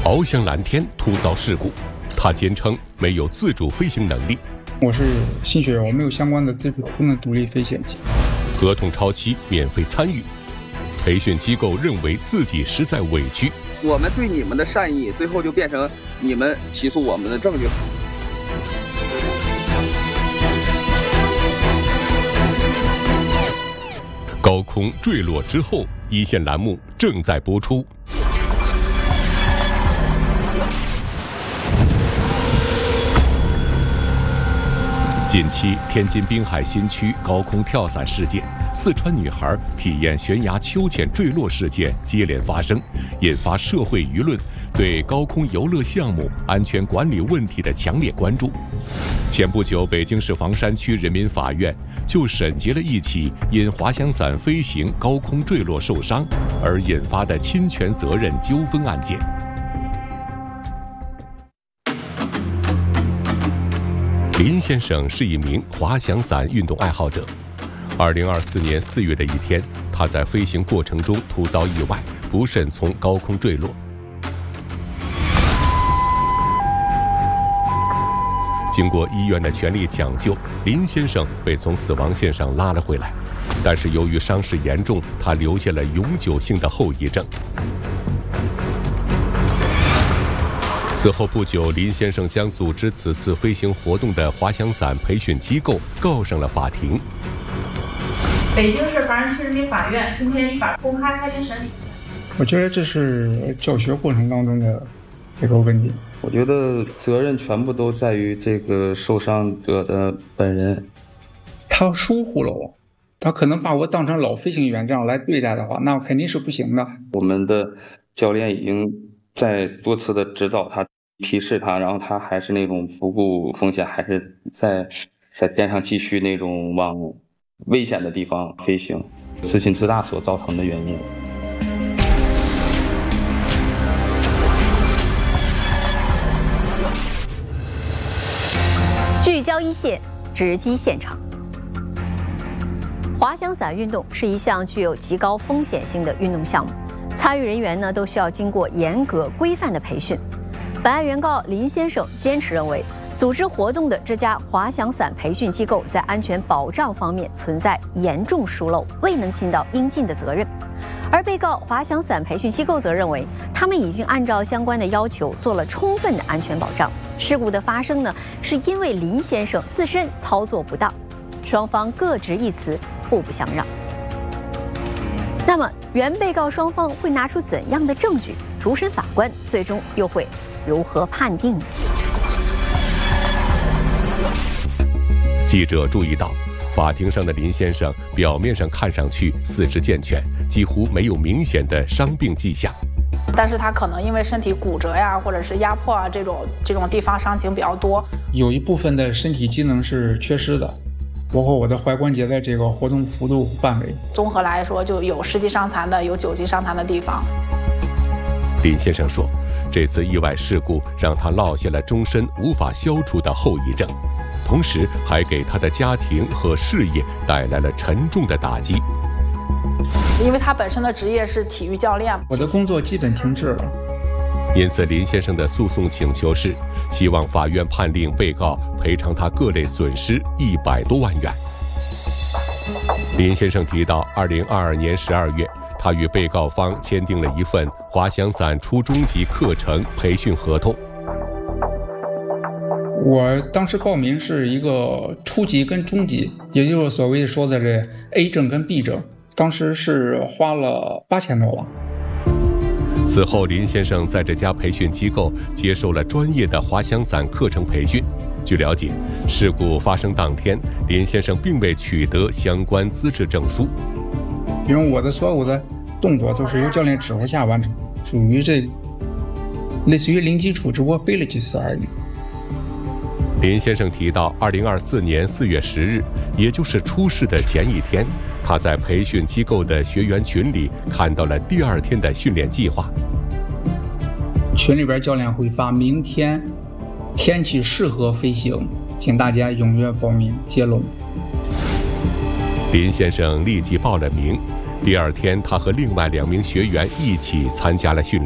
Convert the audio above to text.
翱翔蓝天突遭事故，他坚称没有自主飞行能力。 我是新学员，我没有相关的资质，不能独立飞行。 合同超期免费参与，培训机构认为自己实在委屈。 我们对你们的善意，最后就变成你们起诉我们的证据。 高空坠落之后，一线栏目正在播出。近期天津滨海新区高空跳伞事件，四川女孩体验悬崖秋千坠落事件接连发生，引发社会舆论对高空游乐项目安全管理问题的强烈关注。前不久，北京市房山区人民法院就审结了一起因滑翔伞飞行高空坠落受伤而引发的侵权责任纠纷案件。林先生是一名滑翔伞运动爱好者。2024年4月的一天，他在飞行过程中突遭意外，不慎从高空坠落。经过医院的全力抢救，林先生被从死亡线上拉了回来，但是由于伤势严重，他留下了永久性的后遗症。此后不久，林先生将组织此次飞行活动的滑翔伞培训机构告上了法庭。 北京市房山区人民法院今天依法公开开庭审理。 我觉得这是教学过程当中的这个问题。 我觉得责任全部都在于这个受伤者的本人。 他疏忽了我，他可能把我当成老飞行员这样来对待的话，那肯定是不行的。 我们的教练已经在多次的指导他、提示他，然后他还是那种不顾风险，还是在天上继续那种往危险的地方飞行，自信自大所造成的原因。 聚焦一线，直击现场。滑翔伞运动是一项具有极高风险性的运动项目，参与人员呢都需要经过严格规范的培训。本案原告林先生坚持认为，组织活动的这家滑翔伞培训机构在安全保障方面存在严重疏漏，未能尽到应尽的责任。而被告滑翔伞培训机构则认为，他们已经按照相关的要求做了充分的安全保障。事故的发生呢，是因为林先生自身操作不当，双方各执一词，互不相让。那么，原被告双方会拿出怎样的证据？主审法官最终又会如何判定呢？ 记者注意到，法庭上的林先生表面上看上去四肢健全，几乎没有明显的伤病迹象。 但是他可能因为身体骨折呀，或者是压迫啊这种地方伤情比较多， 有一部分的身体机能是缺失的，包括我的踝关节的这个活动幅度范围。 综合来说，就有10级伤残的，有9级伤残的地方。 林先生说，这次意外事故让他落下了终身无法消除的后遗症，同时还给他的家庭和事业带来了沉重的打击。 因为他本身的职业是体育教练， 我的工作基本停滞了。 因此，林先生的诉讼请求是希望法院判令被告赔偿他各类损失100多万元。林先生提到，2022年12月，他与被告方签订了一份滑翔伞初中级课程培训合同。 我当时报名是一个初级跟中级，也就是所谓说的这 A 证跟 B 证，当时是花了8000多吧。 此后，林先生在这家培训机构接受了专业的滑翔伞课程培训。据了解，事故发生当天，林先生并未取得相关资质证书。 因为我的所有的动作都是由教练指挥下完成，属于这类似于零基础，只不过飞了几次而已。 林先生提到，2024年4月10日，也就是出事的前一天，他在培训机构的学员群里看到了第2天的训练计划。 群里边教练会发明天天气适合飞行，请大家踊跃报名接龙。 林先生立即报了名。第2天，他和另外2名学员一起参加了训练。